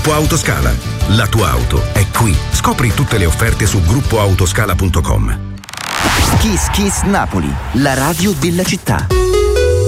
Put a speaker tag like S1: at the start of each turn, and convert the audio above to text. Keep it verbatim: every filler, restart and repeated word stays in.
S1: Gruppo Autoscala. La tua auto è qui. Scopri tutte le offerte su gruppo autoscala punto com.
S2: Kiss Kiss Napoli, la radio della città.